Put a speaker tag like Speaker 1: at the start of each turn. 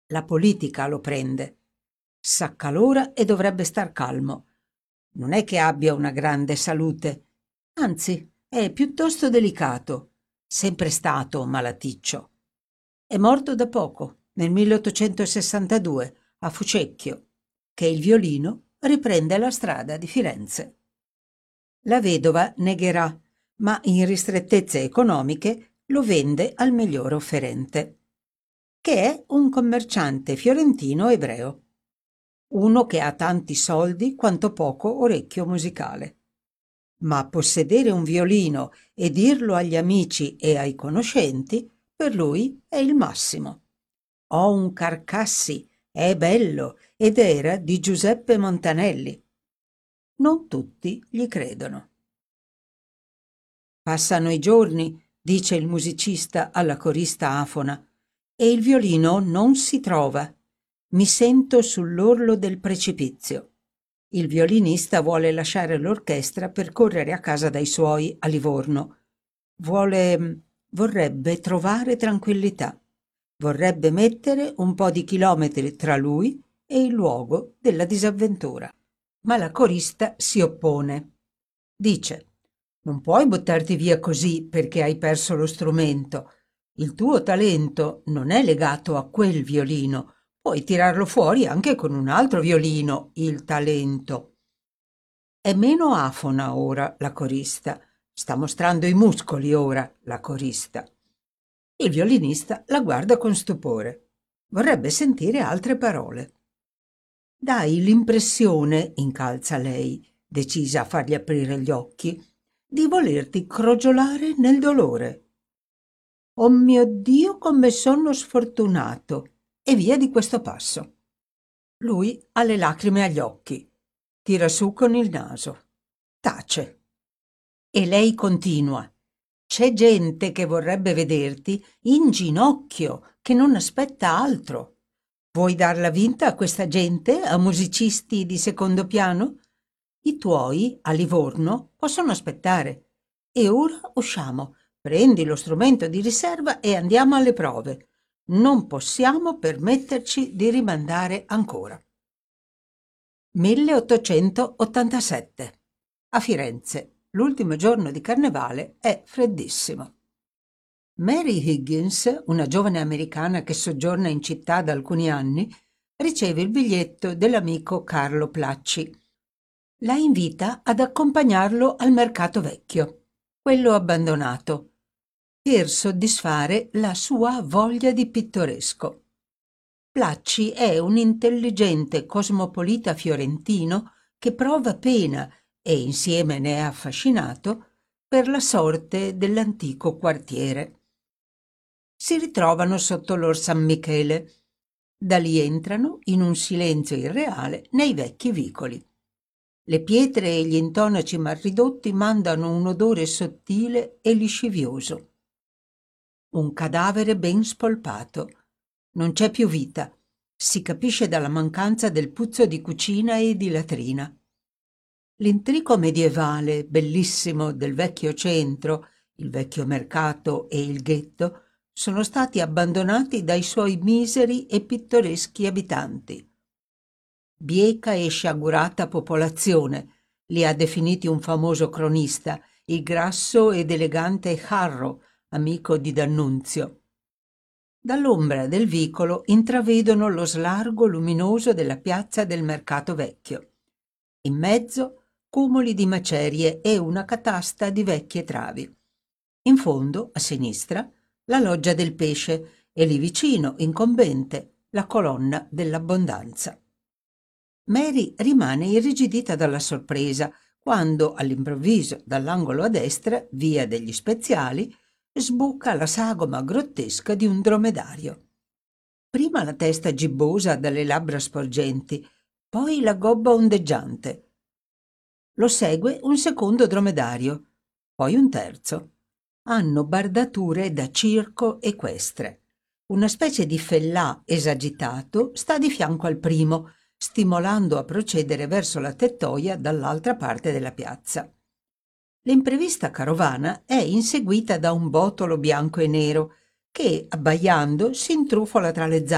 Speaker 1: La politica lo prende. S'accalora e dovrebbe star calmo. Non è che abbia una grande salute, anzi, è piuttosto delicato, sempre stato malaticcio. È morto da poco, nel 1862, a Fucecchio, che il violino riprende la strada di Firenze. La vedova negherà, ma in ristrettezze economiche lo vende al miglior offerente, che è un commerciante fiorentino ebreo, uno che ha tanti soldi quanto poco orecchio musicale. Ma possedere un violino e dirlo agli amici e ai conoscenti, per lui è il massimo. Ho un Carcassi, è bello ed era di Giuseppe Montanelli. Non tutti gli credono. Passano i giorni, dice il musicista alla corista afona, e il violino non si trova. Mi sento sull'orlo del precipizio. Il violinista vuole lasciare l'orchestra per correre a casa dai suoi a Livorno. Vorrebbe trovare tranquillità. Vorrebbe mettere un po' di chilometri tra lui e il luogo della disavventura. Ma la corista si oppone. Dice: non puoi buttarti via così perché hai perso lo strumento. Il tuo talento non è legato a quel violino. Puoi tirarlo fuori anche con un altro violino, il talento. È meno afona ora la corista. Sta mostrando i muscoli ora la corista. Il violinista la guarda con stupore. Vorrebbe sentire altre parole. Dai l'impressione, incalza lei, decisa a fargli aprire gli occhi, di volerti crogiolare nel dolore. Oh mio Dio, come sono sfortunato! E via di questo passo. Lui ha le lacrime agli occhi, tira su con il naso, tace. E lei continua. C'è gente che vorrebbe vederti in ginocchio, che non aspetta altro. Vuoi darla vinta a questa gente, a musicisti di secondo piano? I tuoi, a Livorno, possono aspettare. E ora usciamo. Prendi lo strumento di riserva e andiamo alle prove. Non possiamo permetterci di rimandare ancora. 1887. A Firenze. L'ultimo giorno di carnevale è freddissimo. Mary Higgins, una giovane americana che soggiorna in città da alcuni anni, riceve il biglietto dell'amico Carlo Placci. La invita ad accompagnarlo al mercato vecchio, quello abbandonato, per soddisfare la sua voglia di pittoresco. Placci è un intelligente cosmopolita fiorentino che prova pena e insieme ne è affascinato per la sorte dell'antico quartiere. Si ritrovano sotto l'Or San Michele. Da lì entrano, in un silenzio irreale, nei vecchi vicoli. Le pietre e gli intonaci mal ridotti mandano un odore sottile e liscivioso. Un cadavere ben spolpato. Non c'è più vita. Si capisce dalla mancanza del puzzo di cucina e di latrina. L'intrico medievale, bellissimo, del vecchio centro, il vecchio mercato e il ghetto, sono stati abbandonati dai suoi miseri e pittoreschi abitanti. Bieca e sciagurata popolazione, li ha definiti un famoso cronista, il grasso ed elegante Harro, amico di D'Annunzio. Dall'ombra del vicolo intravedono lo slargo luminoso della piazza del mercato vecchio. In mezzo cumuli di macerie e una catasta di vecchie travi. In fondo, a sinistra, la loggia del pesce e lì vicino, incombente, la colonna dell'abbondanza. Mary rimane irrigidita dalla sorpresa quando, all'improvviso, dall'angolo a destra, via degli Speziali, sbuca la sagoma grottesca di un dromedario. Prima la testa gibbosa dalle labbra sporgenti, poi la gobba ondeggiante. Lo segue un secondo dromedario, poi un terzo. Hanno bardature da circo equestre. Una specie di fellà esagitato sta di fianco al primo, stimolando a procedere verso la tettoia dall'altra parte della piazza. L'imprevista carovana è inseguita da un botolo bianco e nero che, abbaiando, si intrufola tra le